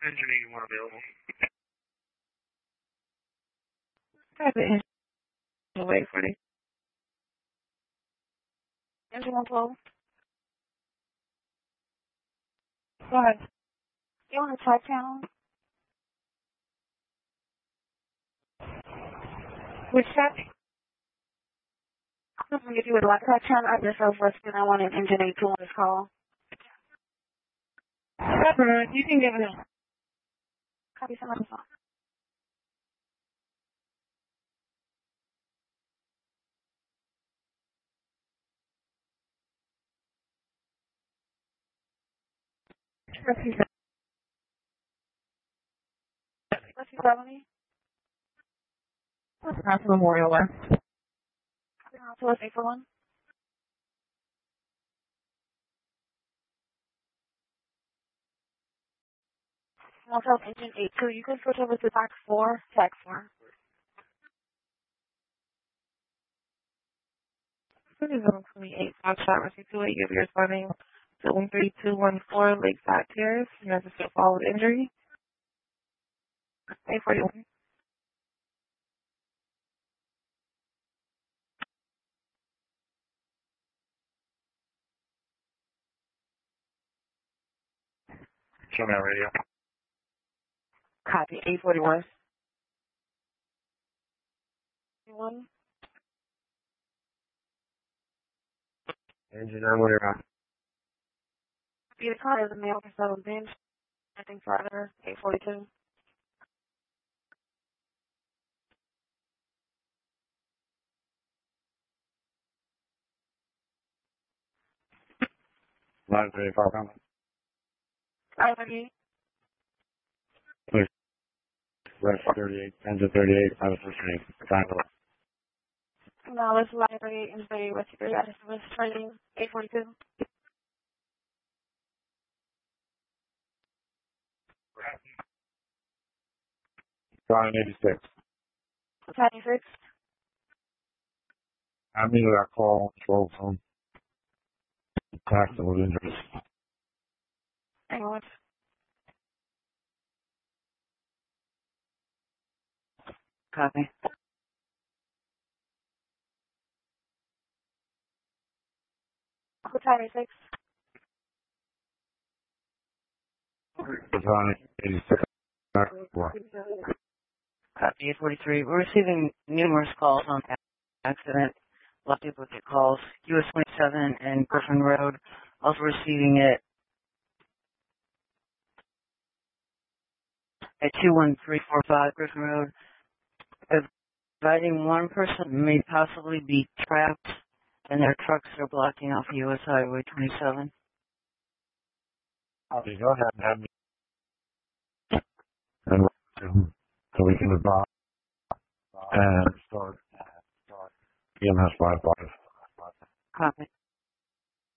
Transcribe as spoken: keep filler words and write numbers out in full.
Engine eighty-one available. Type of engine wait for you. Engine one twelve. Go ahead. You want a type channel? Which type? I'm going to give you a like type channel at this over, and I want an engine eighty-two on this call. Pepper, you can give it a copy some of the phone. What's your felony? That's Memorial West. So let's say for one. Also, engine eight two. You can switch over to tax four, tax four. twenty-seven twenty-eight, Foxtrot, Rescue two eight, give your funding to one three two one four Lakeside Terrace. You have to still follow the injury. eight forty-one. Show me on radio. Copy, eight forty-one. One. Engine nine one zero. Be the car is a male for seven bench. I think for other eight forty-two. Line thirty-five coming. Five thirty-eight. Please. Red thirty-eight, engine thirty-eight, I was listening. Time to No, it's line thirty-eight and thirty Rescue three. I just was training eight forty-two. Line eighty-six. ninety-six. I needed that call, twelve phone. Tax with injuries. Hang on. Copy. ninety-six. Line eighty-six. Copy, eight forty-three. We're receiving numerous calls on accident. A lot of people get calls. U S twenty-seven and Griffin Road. Also receiving it at two one three four five Griffin Road. Advising one person may possibly be trapped and their trucks are blocking off U S Highway twenty-seven. Okay, go ahead and have me. And so we can advise and start E M S five five. Copy.